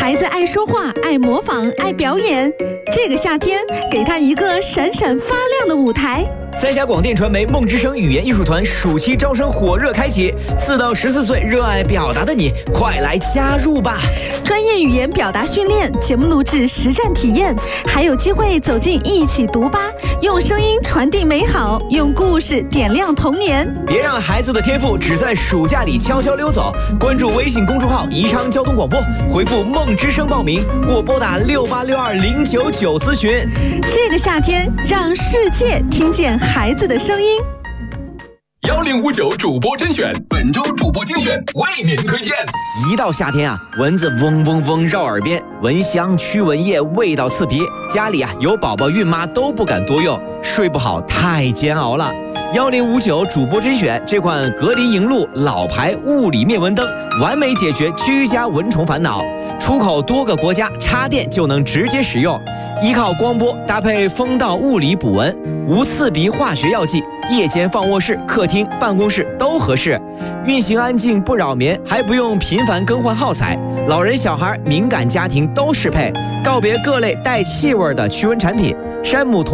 孩子爱说话，爱模仿，爱表演。这个夏天，给他一个闪闪发亮的舞台。 三峡广电传媒梦之声语言艺术团暑期招生火热开启，4到14岁热爱表达的你，快来加入吧！ 专业语言表达训练、节目录制、实战体验，还有机会走进一起读吧，用声音传递美好，用故事点亮童年。 别让孩子的天赋只在暑假里悄悄溜走！关注微信公众号宜昌交通广播，回复梦之声报名，或拨打6862099咨询。 这个夏天，让世界听见孩子的声音。 1059主播甄选，本周主播精选为您推荐。 一到夏天啊，蚊子嗡嗡嗡绕耳边，蚊香驱蚊液味道刺鼻，家里啊有宝宝孕妈都不敢多用，睡不好太煎熬了。1059主播甄选这款格林莹露老牌物理灭蚊灯，完美解决居家蚊虫烦恼，出口多个国家，插电就能直接使用。依靠光波搭配风道物理补蚊，无刺鼻化学药剂，夜间放卧室、客厅、办公室都合适，运行安静不扰眠，还不用频繁更换耗材，老人小孩敏感家庭都适配。告别各类带气味的驱蚊产品，山姆